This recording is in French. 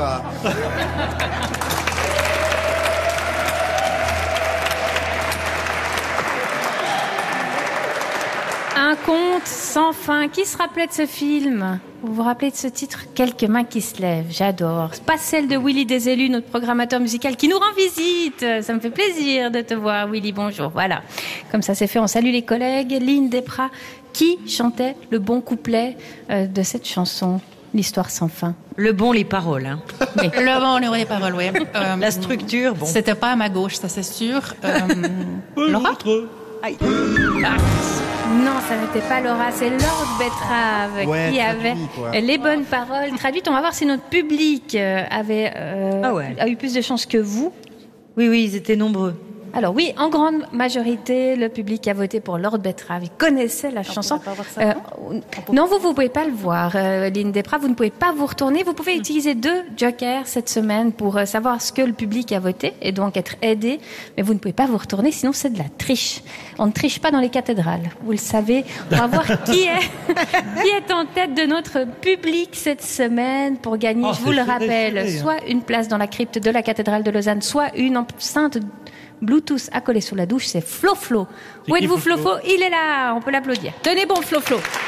quoi. Un conte sans fin. Qui se rappelait de ce film? Vous vous rappelez de ce titre? Quelques mains qui se lèvent. J'adore. Pas celle de Willy Desélus, notre programmateur musical, qui nous rend visite. Ça me fait plaisir de te voir, Willy. Bonjour. Voilà. Comme ça c'est fait, on salue les collègues. Lynn Desprats, qui chantait le bon couplet de cette chanson, L'histoire sans fin? Le bon, les paroles. Hein. Oui. Le bon, les paroles, oui. La structure, bon. C'était pas à ma gauche, ça c'est sûr. Laura? Aïe. Non, ça n'était pas Laura, c'est Lord Betrave qui avait les bonnes paroles traduites. On va voir si notre public a eu plus de chance que vous. Oui, ils étaient nombreux. Alors oui, en grande majorité, le public a voté pour Lord Betrave. Il connaissait la chanson. Non, vous pouvez pas le voir, Lynn Desprats. Vous ne pouvez pas vous retourner. Vous pouvez utiliser 2 jokers cette semaine pour savoir ce que le public a voté et donc être aidé. Mais vous ne pouvez pas vous retourner, sinon c'est de la triche. On ne triche pas dans les cathédrales. Vous le savez. On va voir qui est en tête de notre public cette semaine pour gagner, je vous le rappelle, soit une place dans la crypte de la cathédrale de Lausanne, soit une enceinte Bluetooth accolée sous la douche. C'est Flo. Où êtes-vous, Flo? Il est là, on peut l'applaudir. Tenez bon, Flo.